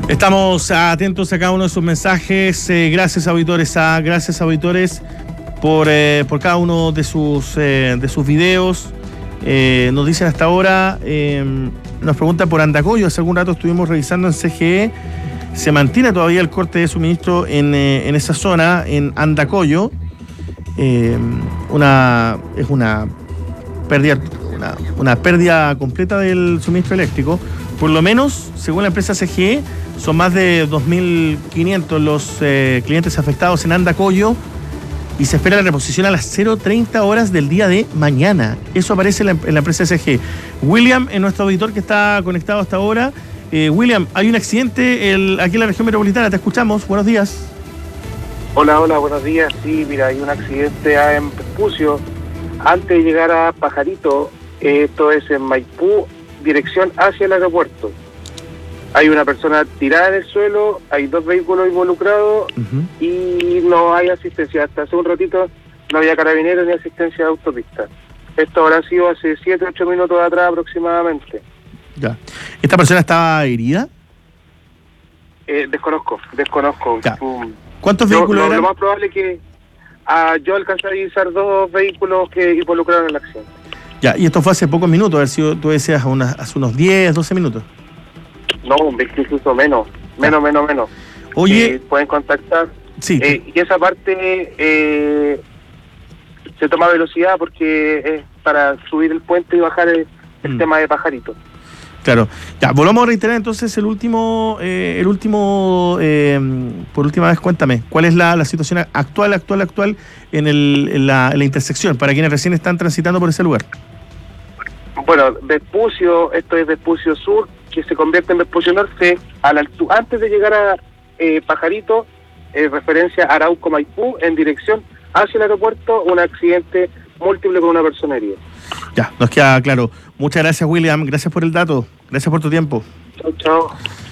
Estamos atentos a cada uno de sus mensajes. Gracias, auditores. Gracias, auditores, por cada uno de sus videos. Nos dicen hasta ahora, nos preguntan por Andacollo. Hace algún rato estuvimos revisando en CGE. Se mantiene todavía el corte de suministro en esa zona, en Andacollo. Es una pérdida completa del suministro eléctrico. Por lo menos, según la empresa CGE, son más de 2.500 los clientes afectados en Andacollo y se espera la reposición a las 0:30 horas del día de mañana. Eso aparece en la empresa CGE. William, es nuestro auditor que está conectado hasta ahora. William, hay un accidente aquí en la región metropolitana. Te escuchamos. Buenos días. Hola, buenos días. Sí, mira, hay un accidente en Vespucio antes de llegar a Pajarito. Esto es en Maipú, dirección hacia el aeropuerto. Hay una persona tirada en el suelo, hay 2 vehículos involucrados y no hay asistencia. Hasta hace un ratito no había carabineros ni asistencia de autopista. Esto habrá sido hace 7-8 minutos atrás aproximadamente. Ya. ¿Esta persona estaba herida? Desconozco. Ya. ¿Cuántos vehículos eran? Lo más probable es que yo alcancé a divisar 2 vehículos que involucraron en el accidente. Ya, y esto fue hace pocos minutos, a ver si tú decías hace unos 10, 12 minutos. No, incluso menos. Oye, pueden contactar. Sí. Y esa parte se toma velocidad porque es para subir el puente y bajar el tema de Pajarito. Claro. Ya, volvamos a reiterar entonces por última vez, cuéntame, ¿cuál es la situación actual en la intersección para quienes recién están transitando por ese lugar? Bueno, Vespucio, esto es Vespucio Sur, que se convierte en Vespucio Norte, antes de llegar a Pajarito, referencia a Arauco Maipú, en dirección hacia el aeropuerto, un accidente múltiple con una persona herida. Ya, nos queda claro. Muchas gracias, William, gracias por el dato, gracias por tu tiempo. Chao.